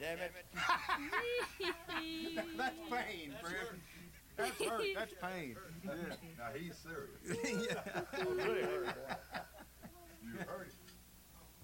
damn it. That's pain, friend. That's hurt. That's pain. Yeah. Now he's serious. Yeah.